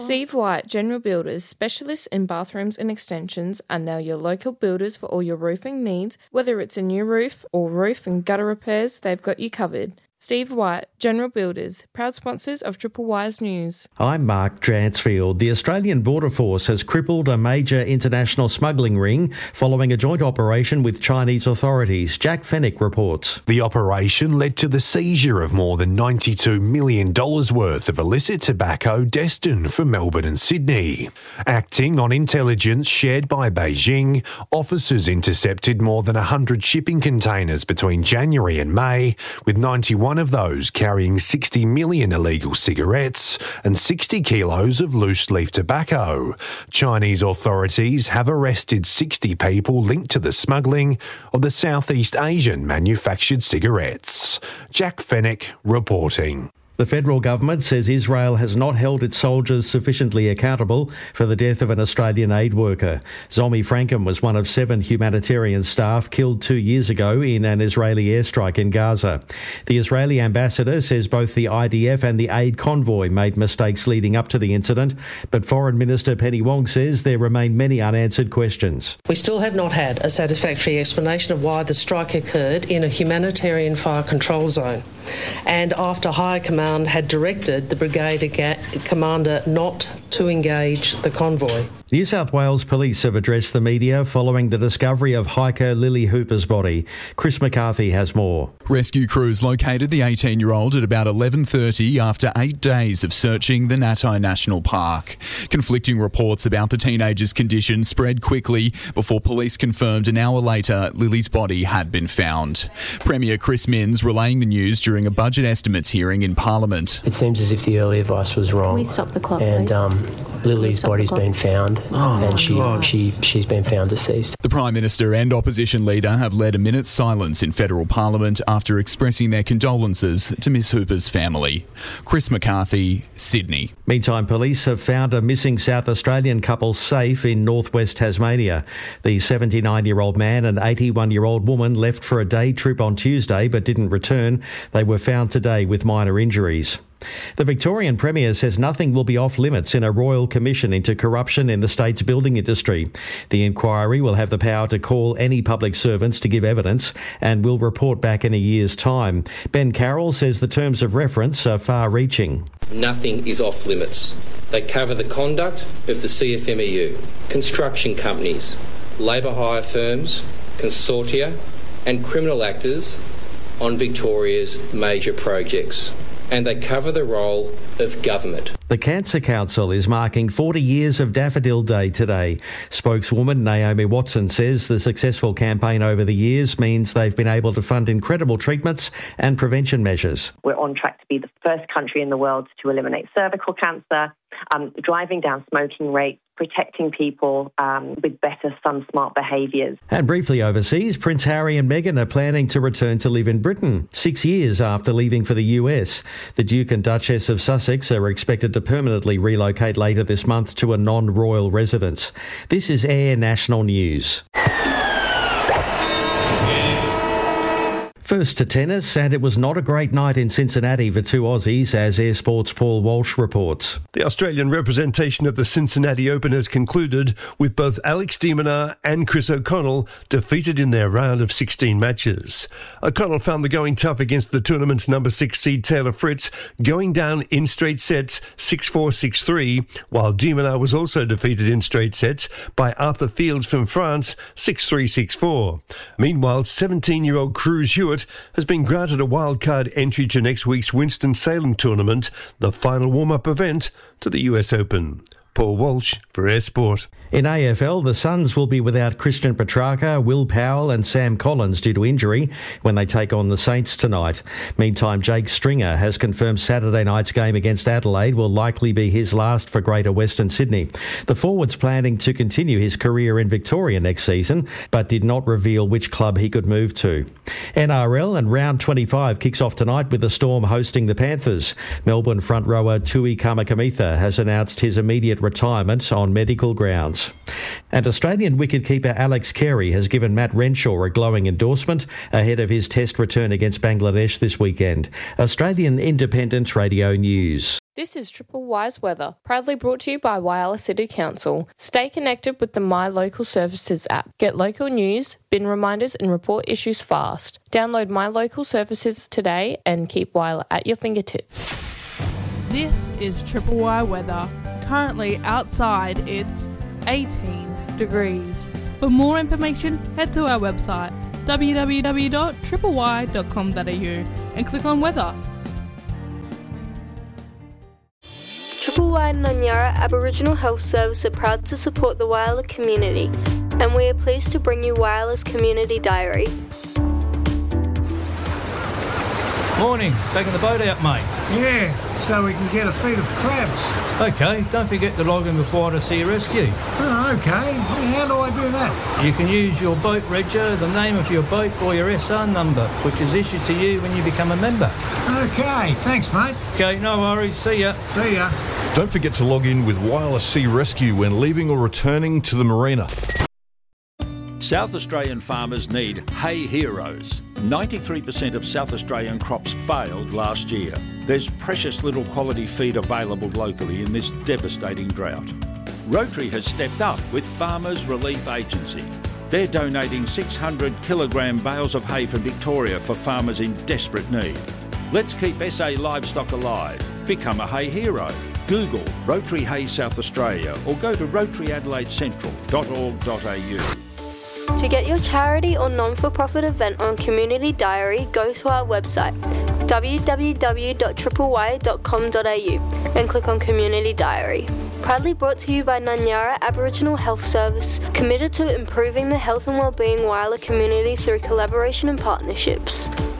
Steve White, General Builders, specialists in bathrooms and extensions, are now your local builders for all your roofing needs. Whether it's a new roof or roof and gutter repairs, they've got you covered. Steve White, General Builders, proud sponsors of Triple Wise News. I'm Mark Dransfield. The Australian Border Force has crippled a major international smuggling ring following a joint operation with Chinese authorities. Jack Fennick reports. The operation led to the seizure of more than $92 million worth of illicit tobacco destined for Melbourne and Sydney. Acting on intelligence shared by Beijing, officers intercepted more than 100 shipping containers between January and May, with 91 of those carrying 60 million illegal cigarettes and 60 kilos of loose leaf tobacco. Chinese authorities have arrested 60 people linked to the smuggling of the Southeast Asian manufactured cigarettes. Jack Fennick reporting. The federal government says Israel has not held its soldiers sufficiently accountable for the death of an Australian aid worker. Zomi Frankham was one of 7 humanitarian staff killed 2 years ago in an Israeli airstrike in Gaza. The Israeli ambassador says both the IDF and the aid convoy made mistakes leading up to the incident, but Foreign Minister Penny Wong says there remain many unanswered questions. We still have not had a satisfactory explanation of why the strike occurred in a humanitarian fire control zone, and after High Command had directed the brigade commander not to engage the convoy. New South Wales Police have addressed the media following the discovery of hiker Lily Hooper's body. Chris McCarthy has more. Rescue crews located the 18-year-old at about 11:30 after 8 days of searching the Natai National Park. Conflicting reports about the teenager's condition spread quickly before police confirmed an hour later Lily's body had been found. Premier Chris Minns relaying the news during a budget estimates hearing in Parliament. It seems as if the early advice was wrong. Can we stop the clock, and Lily's body's been found, and she's been found deceased. The Prime Minister and opposition leader have led a minute's silence in federal Parliament after expressing their condolences to Miss Hooper's family. Chris McCarthy, Sydney. Meantime, police have found a missing South Australian couple safe in northwest Tasmania. The 79-year-old man and 81-year-old woman left for a day trip on Tuesday but didn't return. They were found today with minor injuries. The Victorian Premier says nothing will be off limits in a royal commission into corruption in the state's building industry. The inquiry will have the power to call any public servants to give evidence and will report back in a year's time. Ben Carroll says the terms of reference are far-reaching. Nothing is off limits. They cover the conduct of the CFMEU, construction companies, labour hire firms, consortia and criminal actors on Victoria's major projects. And they cover the role of government. The Cancer Council is marking 40 years of Daffodil Day today. Spokeswoman Naomi Watson says the successful campaign over the years means they've been able to fund incredible treatments and prevention measures. We're on track to be the first country in the world to eliminate cervical cancer, driving down smoking rates, protecting people with better Sun Smart behaviours. And briefly overseas, Prince Harry and Meghan are planning to return to live in Britain 6 years after leaving for the US. The Duke and Duchess of Sussex are expected to permanently relocate later this month to a non-royal residence. This is Air National News. First to tennis, and it was not a great night in Cincinnati for 2 Aussies, as Air Sport's Paul Walsh reports. The Australian representation of the Cincinnati Open has concluded with both Alex de Minaur and Chris O'Connell defeated in their round of 16 matches. O'Connell found the going tough against the tournament's number 6 seed Taylor Fritz, going down in straight sets 6-4, 6-3, while de Minaur was also defeated in straight sets by Arthur Fields from France 6-3, 6-4. Meanwhile, 17-year-old Cruz Hewitt has been granted a wildcard entry to next week's Winston-Salem tournament, the final warm-up event to the US Open. Paul Walsh for Air Sport. In AFL, the Suns will be without Christian Petrarca, Will Powell and Sam Collins due to injury when they take on the Saints tonight. Meantime, Jake Stringer has confirmed Saturday night's game against Adelaide will likely be his last for Greater Western Sydney. The forward's planning to continue his career in Victoria next season, but did not reveal which club he could move to. NRL and round 25 kicks off tonight with the Storm hosting the Panthers. Melbourne front rower Tui Kamikamica has announced his immediate retirement on medical grounds. And Australian wicketkeeper Alex Carey has given Matt Renshaw a glowing endorsement ahead of his test return against Bangladesh this weekend. Australian Independent Radio News. This is Triple Y's weather, proudly brought to you by Whyalla City Council. Stay connected with the My Local Services app. Get local news, bin reminders and report issues fast. Download My Local Services today and keep Whyalla at your fingertips. This is Triple Y weather. Currently outside it's 18 degrees. For more information, head to our website www.tripley.com.au and click on weather. Triple Y Nanyara Aboriginal Health Service are proud to support the Whyalla community, and we are pleased to bring you Whyalla's Community Diary. Morning, taking the boat out, mate? Yeah, so we can get a feed of crabs. Okay, don't forget to log in with Whyalla Sea Rescue. Oh, okay. How do I do that? You can use your boat regia, the name of your boat or your SR number, which is issued to you when you become a member. Okay, thanks, mate. Okay, no worries. See ya. See ya. Don't forget to log in with Whyalla Sea Rescue when leaving or returning to the marina. South Australian farmers need hay heroes. 93% of South Australian crops failed last year. There's precious little quality feed available locally in this devastating drought. Rotary has stepped up with Farmers Relief Agency. They're donating 600 kilogram bales of hay from Victoria for farmers in desperate need. Let's keep SA livestock alive. Become a hay hero. Google Rotary Hay South Australia or go to rotaryAdelaideCentral.org.au. To get your charity or non-for-profit event on Community Diary, go to our website www.tripley.com.au and click on Community Diary. Proudly brought to you by Nanyara Aboriginal Health Service, committed to improving the health and wellbeing Whyalla community through collaboration and partnerships.